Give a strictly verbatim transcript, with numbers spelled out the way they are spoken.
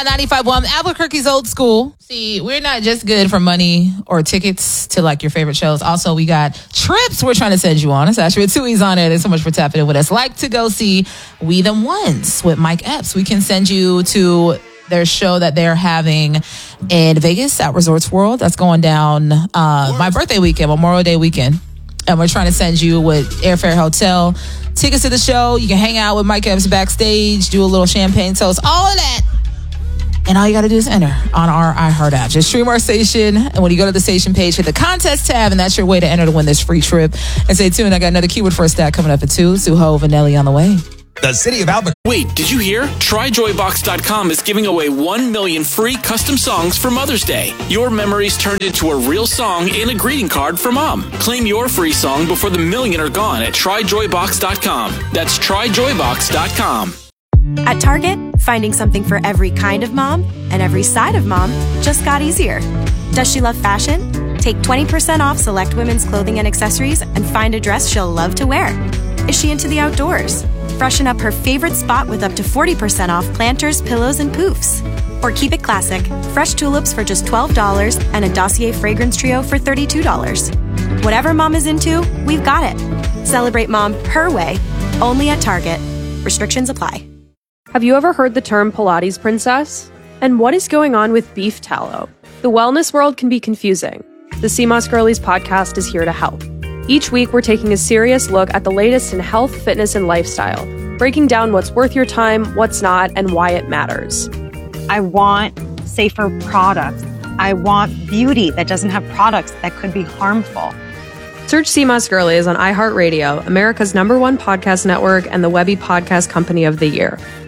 ninety-five point one, Albuquerque's old school. See, we're not just good for money or tickets to like your favorite shows. Also, we got trips we're trying to send you on. It's actually with two E's on it. Thanks so much for tapping in with us. Like to go see We Them Ones with Mike Epps. We can send you to their show that they're having in Vegas at Resorts World. That's going down uh, my birthday weekend, Memorial Day weekend. And we're trying to send you with airfare, hotel, tickets to the show. You can hang out with Mike Epps backstage, do a little champagne toast, all of that. And all you got to do is enter on our iHeart app. Just stream our station. And when you go to the station page, hit the contest tab. And that's your way to enter to win this free trip. And stay tuned. I got another keyword for a stat coming up at two. Suho Vanelli on the way. The city of Albuquerque. Wait, did you hear? Try Joy Box dot com is giving away one million free custom songs for Mother's Day. Your memories turned into a real song and a greeting card for Mom. Claim your free song before the million are gone at Try Joy Box dot com. That's Try Joy Box dot com. At Target, finding something for every kind of mom and every side of mom just got easier. Does she love fashion? Take twenty percent off select women's clothing and accessories and find a dress she'll love to wear. Is she into the outdoors? Freshen up her favorite spot with up to forty percent off planters, pillows, and poofs. Or keep it classic. Fresh tulips for just twelve dollars and a Dossier fragrance trio for thirty-two dollars. Whatever mom is into, we've got it. Celebrate mom her way, only at Target. Restrictions apply. Have you ever heard the term Pilates princess? And what is going on with beef tallow? The wellness world can be confusing. The C M O S Girlies podcast is here to help. Each week, we're taking a serious look at the latest in health, fitness, and lifestyle, breaking down what's worth your time, what's not, and why it matters. I want safer products. I want beauty that doesn't have products that could be harmful. Search C M O S Girlies on iHeartRadio, America's number one podcast network and the Webby Podcast Company of the Year.